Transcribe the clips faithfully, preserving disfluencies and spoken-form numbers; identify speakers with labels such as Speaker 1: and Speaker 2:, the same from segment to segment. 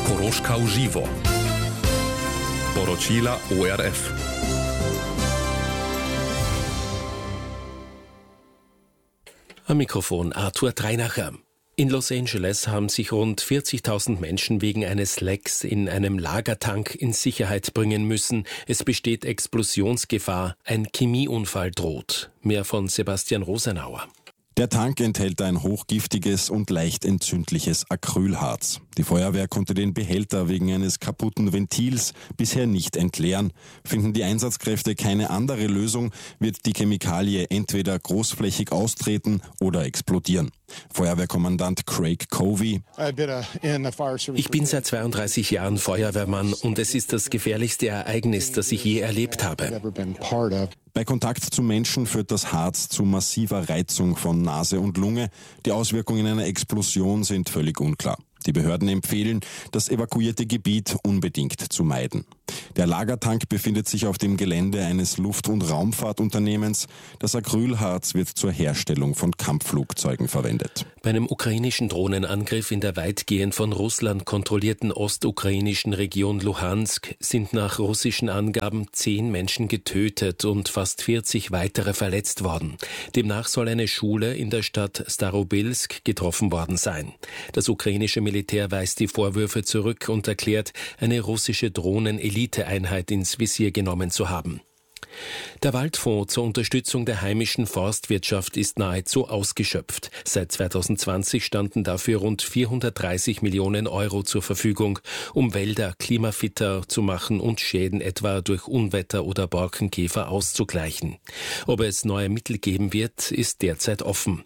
Speaker 1: Koroška v živo. Poročila O R F.
Speaker 2: Am Mikrofon Arthur Dreinacher. In Los Angeles haben sich rund vierzigtausend Menschen wegen eines Lecks in einem Lagertank in Sicherheit bringen müssen. Es besteht Explosionsgefahr. Ein Chemieunfall droht. Mehr von Sebastian Rosenauer.
Speaker 3: Der Tank enthält ein hochgiftiges und leicht entzündliches Acrylharz. Die Feuerwehr konnte den Behälter wegen eines kaputten Ventils bisher nicht entleeren. Finden die Einsatzkräfte keine andere Lösung, wird die Chemikalie entweder großflächig austreten oder explodieren. Feuerwehrkommandant Craig Covey:
Speaker 2: Ich bin seit zweiunddreißig Jahren Feuerwehrmann und es ist das gefährlichste Ereignis, das ich je erlebt habe.
Speaker 3: Bei Kontakt zu Menschen führt das Harz zu massiver Reizung von Nase und Lunge. Die Auswirkungen einer Explosion sind völlig unklar. Die Behörden empfehlen, das evakuierte Gebiet unbedingt zu meiden. Der Lagertank befindet sich auf dem Gelände eines Luft- und Raumfahrtunternehmens. Das Acrylharz wird zur Herstellung von Kampfflugzeugen verwendet.
Speaker 2: Bei einem ukrainischen Drohnenangriff in der weitgehend von Russland kontrollierten ostukrainischen Region Luhansk sind nach russischen Angaben zehn Menschen getötet und fast vierzig weitere verletzt worden. Demnach soll eine Schule in der Stadt Starobilsk getroffen worden sein. Das ukrainische Militär weist die Vorwürfe zurück und erklärt, eine russische Drohnen-Eliteeinheit ins Visier genommen zu haben. Der Waldfonds zur Unterstützung der heimischen Forstwirtschaft ist nahezu ausgeschöpft. Seit zweitausendzwanzig standen dafür rund vierhundertdreißig Millionen Euro zur Verfügung, um Wälder klimafitter zu machen und Schäden etwa durch Unwetter oder Borkenkäfer auszugleichen. Ob es neue Mittel geben wird, ist derzeit offen.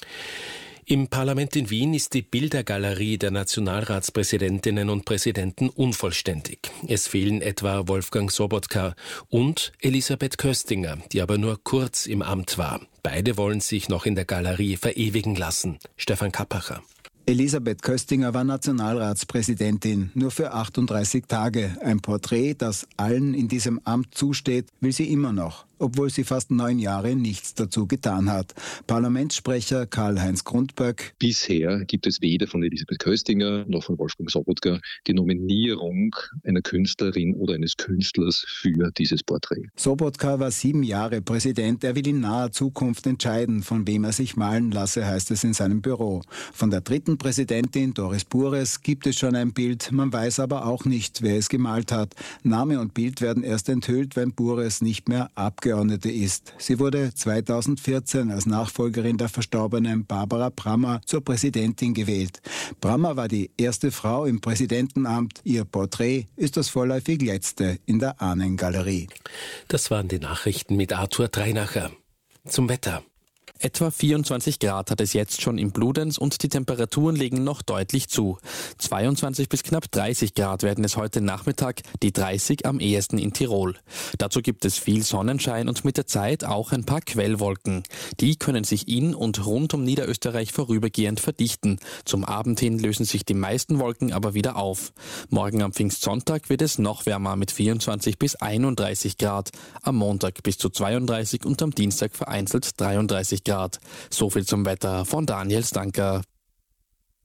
Speaker 2: Im Parlament in Wien ist die Bildergalerie der Nationalratspräsidentinnen und Präsidenten unvollständig. Es fehlen etwa Wolfgang Sobotka und Elisabeth Köstinger, die aber nur kurz im Amt war. Beide wollen sich noch in der Galerie verewigen lassen. Stefan Kappacher.
Speaker 4: Elisabeth Köstinger war Nationalratspräsidentin, nur für achtunddreißig Tage. Ein Porträt, das allen in diesem Amt zusteht, will sie immer noch, obwohl sie fast neun Jahre nichts dazu getan hat. Parlamentssprecher Karl-Heinz Grundböck:
Speaker 5: Bisher gibt es weder von Elisabeth Köstinger noch von Wolfgang Sobotka die Nominierung einer Künstlerin oder eines Künstlers für dieses Porträt.
Speaker 4: Sobotka war sieben Jahre Präsident. Er will in naher Zukunft entscheiden, von wem er sich malen lasse, heißt es in seinem Büro. Von der dritten Präsidentin Doris Buress gibt es schon ein Bild, man weiß aber auch nicht, wer es gemalt hat. Name und Bild werden erst enthüllt, wenn Buress nicht mehr Abgeordnete ist. Sie wurde zweitausendvierzehn als Nachfolgerin der verstorbenen Barbara Brammer zur Präsidentin gewählt. Brammer war die erste Frau im Präsidentenamt. Ihr Porträt ist das vorläufig letzte in der Ahnengalerie.
Speaker 2: Das waren die Nachrichten mit Arthur Dreinacher. Zum Wetter.
Speaker 6: Etwa vierundzwanzig Grad hat es jetzt schon in Bludenz und die Temperaturen legen noch deutlich zu. zweiundzwanzig bis knapp dreißig Grad werden es heute Nachmittag, die dreißig am ehesten in Tirol. Dazu gibt es viel Sonnenschein und mit der Zeit auch ein paar Quellwolken. Die können sich in und rund um Niederösterreich vorübergehend verdichten. Zum Abend hin lösen sich die meisten Wolken aber wieder auf. Morgen am Pfingstsonntag wird es noch wärmer mit vierundzwanzig bis einunddreißig Grad. Am Montag bis zu zweiunddreißig und am Dienstag vereinzelt dreiunddreißig Grad. So viel zum Wetter von Daniel Stanker.